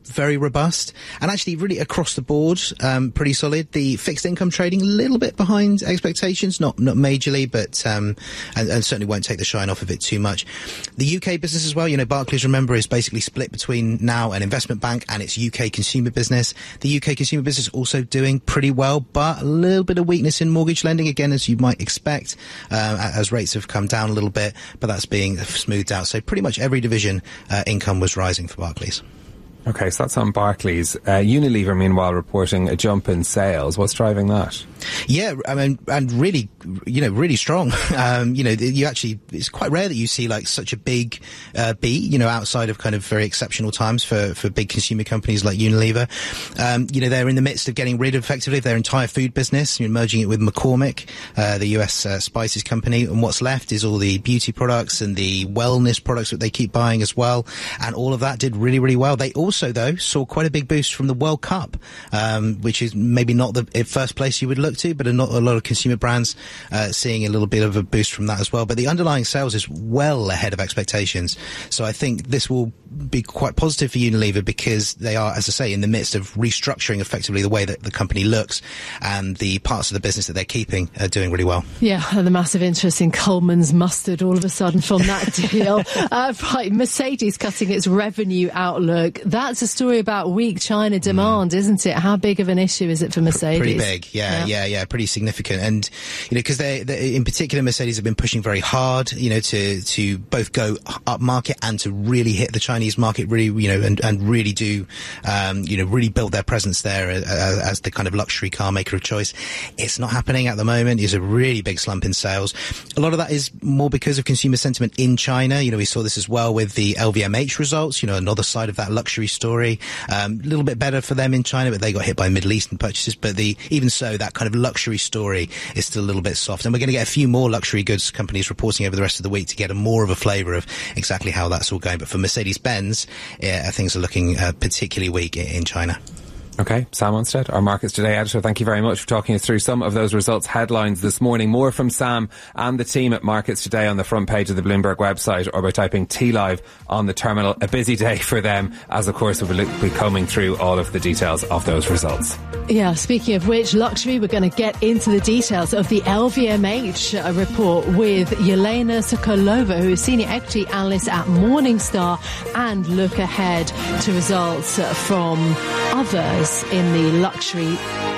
very robust, and actually really across the board, pretty solid. The fixed income trading a little bit behind expectations, not majorly, but and certainly won't take the shine off of it too much. The UK business as well, Barclays, remember, is basically split between now an investment bank and its UK consumer business. The UK consumer business also doing pretty well, but a little bit of weakness in mortgage lending, again, as you might expect, as rates have come down a little bit, but that's being smoothed out. So pretty much every division income was rising for Barclays. Okay, so that's on Barclays. Unilever, meanwhile, reporting a jump in sales. What's driving that? Yeah, I mean, and really, really strong. You actually, it's quite rare that you see like such a big beat, outside of kind of very exceptional times for big consumer companies like Unilever. They're in the midst of getting rid of effectively their entire food business, merging it with McCormick, the US spices company. And what's left is all the beauty products and the wellness products that they keep buying as well. And all of that did really, really well. They also, though, saw quite a big boost from the World Cup, which is maybe not the first place you would look to, but a lot of consumer brands seeing a little bit of a boost from that as well. But the underlying sales is well ahead of expectations. So I think this will be quite positive for Unilever, because they are, as I say, in the midst of restructuring effectively the way that the company looks, and the parts of the business that they're keeping are doing really well. Yeah, and the massive interest in Coleman's mustard all of a sudden from that deal. Right, Mercedes cutting its revenue outlook. That's a story about weak China demand, isn't it? How big of an issue is it for Mercedes? Pretty big, yeah, pretty significant. And, because they in particular, Mercedes have been pushing very hard, to both go up market and to really hit the Chinese market, really, and really do, really build their presence there as the kind of luxury car maker of choice. It's not happening at the moment. There's a really big slump in sales. A lot of that is more because of consumer sentiment in China. We saw this as well with the LVMH results, another side of that luxury story. A little bit better for them in China, but they got hit by Middle Eastern purchases. But even so, that kind of luxury story is still a little bit soft. And we're going to get a few more luxury goods companies reporting over the rest of the week to get more of a flavour of exactly how that's all going. But for Mercedes-Benz, things are looking particularly weak in China. Okay, Sam Onstead, our Markets Today editor, thank you very much for talking us through some of those results headlines this morning. More from Sam and the team at Markets Today on the front page of the Bloomberg website, or by typing TLive on the terminal. A busy day for them, as of course we'll be combing through all of the details of those results. Yeah, speaking of which, luxury, we're going to get into the details of the LVMH report with Yelena Sokolova, who is Senior Equity Analyst at Morningstar, and look ahead to results from others in the luxury